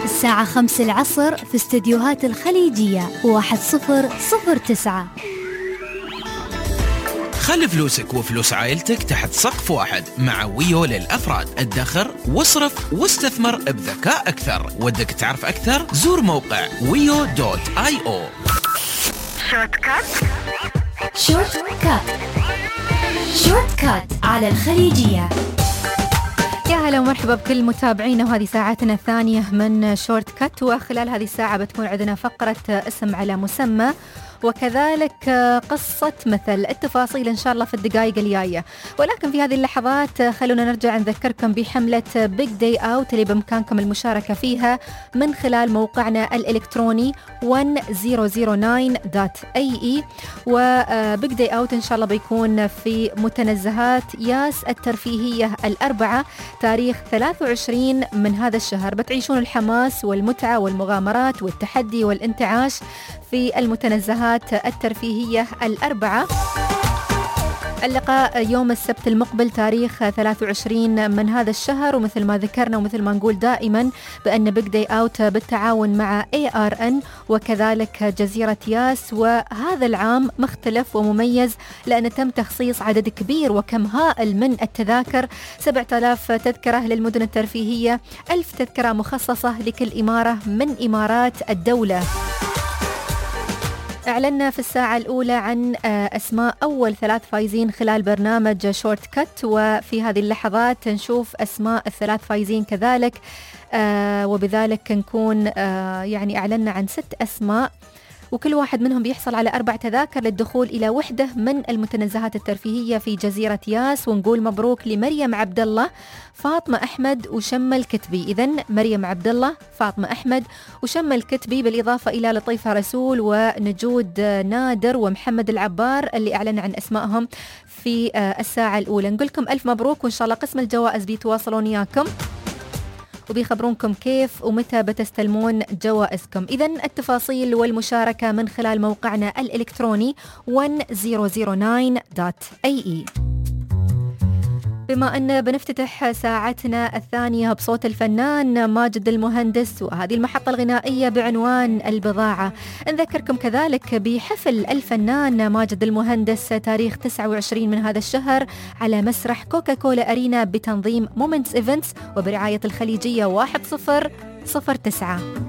الساعة 5 العصر في استديوهات الخليجية 1009. خلي فلوسك وفلوس عائلتك تحت سقف واحد مع ويو للأفراد. ادخر واصرف واستثمر بذكاء أكثر. ودك تعرف أكثر؟ زور موقع wio.io. شورت كات على الخليجية. يا هلا ومرحبا بكل متابعينا، وهذه ساعتنا الثانية من شورت كات، وخلال هذه الساعة بتكون عندنا فقرة اسم على مسمى، وكذلك قصة مثل. التفاصيل إن شاء الله في الدقائق الجاية، ولكن في هذه اللحظات خلونا نرجع نذكركم بحملة بيج داي أوت اللي بإمكانكم المشاركة فيها من خلال موقعنا الإلكتروني 1009.ae. وبيج داي أوت إن شاء الله بيكون في متنزهات ياس الترفيهية الأربعة تاريخ 23 من هذا الشهر. بتعيشون الحماس والمتعة والمغامرات والتحدي والانتعاش في المتنزهات الترفيهية الأربعة. اللقاء يوم السبت المقبل تاريخ 23 من هذا الشهر، ومثل ما ذكرنا ومثل ما نقول دائما بأن بيج داي أوت بالتعاون مع ARN وكذلك جزيرة ياس. وهذا العام مختلف ومميز لأن تم تخصيص عدد كبير وكم هائل من التذاكر، 7000 تذكرة للمدن الترفيهية، 1000 تذكرة مخصصة لكل إمارة من إمارات الدولة. أعلنا في الساعة الأولى عن أسماء أول 3 فايزين خلال برنامج شورت كات، وفي هذه اللحظات نشوف أسماء ال3 فايزين كذلك، وبذلك نكون يعني أعلنا عن 6 أسماء، وكل واحد منهم بيحصل على 4 تذاكر للدخول إلى وحدة من المتنزهات الترفيهية في جزيرة ياس. ونقول مبروك لمريم عبد الله، فاطمة أحمد وشمة الكتبي. إذن مريم عبد الله، فاطمة أحمد وشمة الكتبي، بالإضافة إلى لطيفة رسول ونجود نادر ومحمد العبار اللي أعلن عن أسمائهم في الساعة الأولى. نقولكم ألف مبروك، وإن شاء الله قسم الجوائز بيتواصلون إياكم وبيخبرونكم كيف ومتى بتستلمون جوائزكم. إذن التفاصيل والمشاركة من خلال موقعنا الإلكتروني 1009.ae. بما أن بنفتتح ساعتنا الثانية بصوت الفنان ماجد المهندس، وهذه المحطة الغنائية بعنوان البضاعة، نذكركم كذلك بحفل الفنان ماجد المهندس تاريخ 29 من هذا الشهر على مسرح كوكاكولا أرينا بتنظيم مومنتس إيفنتس وبرعاية الخليجية 1009.